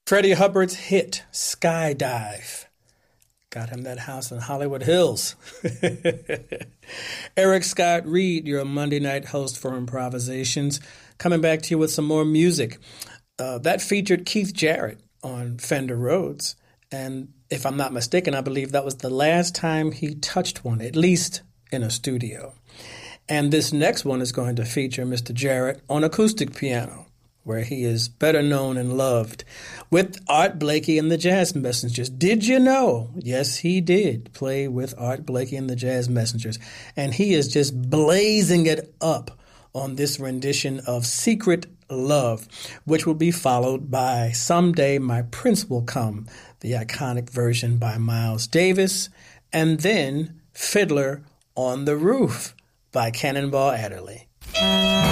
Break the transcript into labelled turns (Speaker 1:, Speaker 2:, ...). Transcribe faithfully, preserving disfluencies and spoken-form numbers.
Speaker 1: Freddie Hubbard's hit, Skydive. Got him that house in Hollywood Hills. Eric Scott Reed, your Monday night host for Improvisations, coming back to you with some more music. Uh, that featured Keith Jarrett on Fender Rhodes. And if I'm not mistaken, I believe that was the last time he touched one, at least in a studio. And this next one is going to feature Mister Jarrett on acoustic piano, where he is better known and loved, with Art Blakey and the Jazz Messengers. Did you know? Yes, he did play with Art Blakey and the Jazz Messengers. And he is just blazing it up on this rendition of Secret Love, which will be followed by Someday My Prince Will Come, the iconic version by Miles Davis, and then Fiddler on the Roof by Cannonball Adderley.